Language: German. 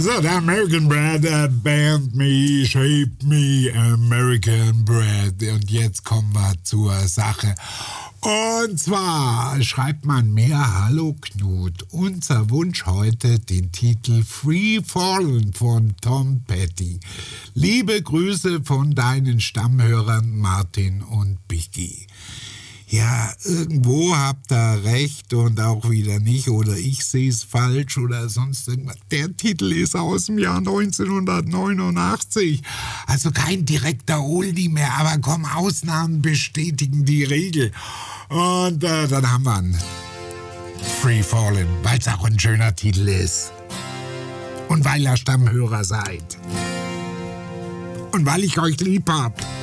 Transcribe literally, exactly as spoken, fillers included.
So, der American Bread uh, Band Me, Shape Me, American Bread. Und jetzt kommen wir zur Sache. Und zwar schreibt man mir: Hallo Knut, unser Wunsch heute den Titel Free Fallen von Tom Petty. Liebe Grüße von deinen Stammhörern Martin und Biggie. Ja, irgendwo habt ihr recht und auch wieder nicht, oder ich sehe es falsch oder sonst irgendwas. Der Titel ist aus dem Jahr neunzehnhundertneunundachtzig, also kein direkter Oldie mehr, aber komm, Ausnahmen bestätigen die Regel. Und äh, dann haben wir einen Free Fallen, weil es auch ein schöner Titel ist. Und weil ihr Stammhörer seid. Und weil ich euch lieb hab.